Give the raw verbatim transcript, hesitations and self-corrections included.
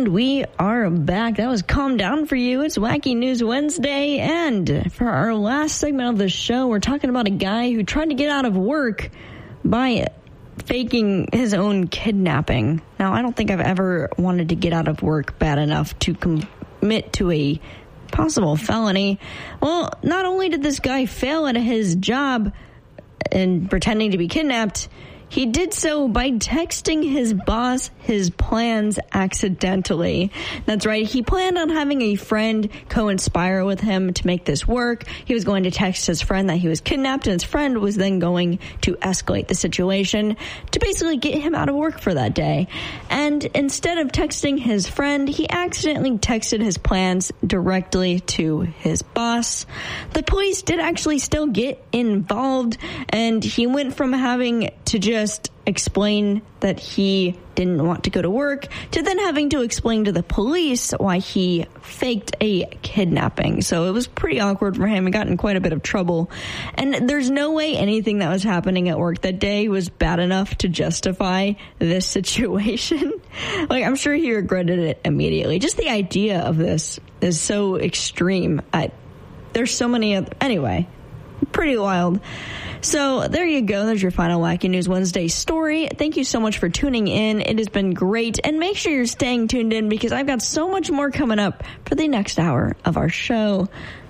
And we are back. That was Calm Down for you. It's Wacky News Wednesday. And for our last segment of the show, we're talking about a guy who tried to get out of work by faking his own kidnapping. Now, I don't think I've ever wanted to get out of work bad enough to commit to a possible felony. Well, not only did this guy fail at his job and pretending to be kidnapped, he did so by texting his boss his plans accidentally. That's right. He planned on having a friend co-conspire with him to make this work. He was going to text his friend that he was kidnapped, and his friend was then going to escalate the situation to basically get him out of work for that day. And instead of texting his friend, he accidentally texted his plans directly to his boss. The police did actually still get involved, and he went from having to just just explain that he didn't want to go to work to then having to explain to the police why he faked a kidnapping. So it was pretty awkward for him. He got in quite a bit of trouble. And there's no way anything that was happening at work that day was bad enough to justify this situation. Like, I'm sure he regretted it immediately. Just the idea of this is so extreme. I, there's so many other... Anyway, pretty wild. So there you go. There's your final Wacky News Wednesday story. Thank you so much for tuning in. It has been great. And make sure you're staying tuned in because I've got so much more coming up for the next hour of our show.